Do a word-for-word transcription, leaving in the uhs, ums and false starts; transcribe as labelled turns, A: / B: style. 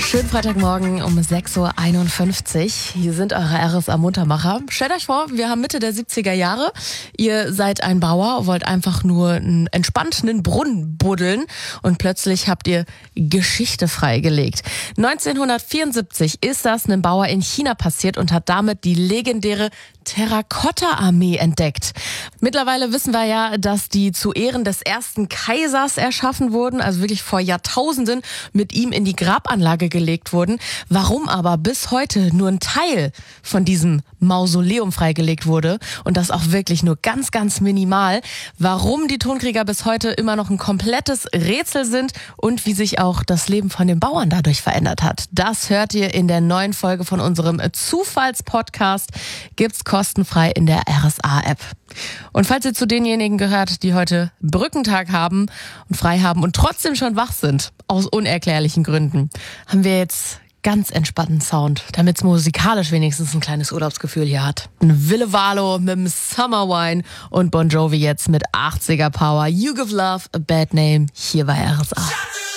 A: Schönen Freitagmorgen um sechs Uhr einundfünfzig. Hier sind eure R S A-Muntermacher. Stellt euch vor, wir haben Mitte der siebziger Jahre. Ihr seid ein Bauer, wollt einfach nur einen entspannten Brunnen buddeln und plötzlich habt ihr Geschichte freigelegt. neunzehnhundertvierundsiebzig ist das einem Bauer in China passiert und hat damit die legendäre Terrakotta-Armee entdeckt. Mittlerweile wissen wir ja, dass die zu Ehren des ersten Kaisers erschaffen wurden, also wirklich vor Jahrtausenden mit ihm in die Grabanlage gelegt wurden. Warum aber bis heute nur ein Teil von diesem Mausoleum freigelegt wurde und das auch wirklich nur ganz, ganz minimal, warum die Tonkrieger bis heute immer noch ein komplettes Rätsel sind und wie sich auch das Leben von den Bauern dadurch verändert hat. Das hört ihr in der neuen Folge von unserem Zufallspodcast. Gibt's kostenfrei in der R S A-App. Und falls ihr zu denjenigen gehört, die heute Brückentag haben und frei haben und trotzdem schon wach sind, aus unerklärlichen Gründen, haben wir jetzt ganz entspannten Sound, damit es musikalisch wenigstens ein kleines Urlaubsgefühl hier hat. Ein Wille Valo mit dem Summer Wine und Bon Jovi jetzt mit achtziger Power. You Give Love a Bad Name, hier bei R S A.